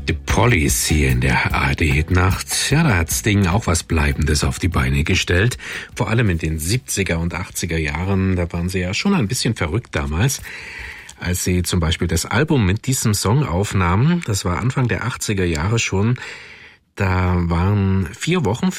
Die Pollies hier in der ARD-Hitnacht. Ja, da hat Sting auch was Bleibendes auf die Beine gestellt. Vor allem in den 70er und 80er Jahren, da waren sie ja schon ein bisschen verrückt damals. Als sie zum Beispiel das Album mit diesem Song aufnahmen, das war Anfang der 80er Jahre schon, da waren 4 Wochen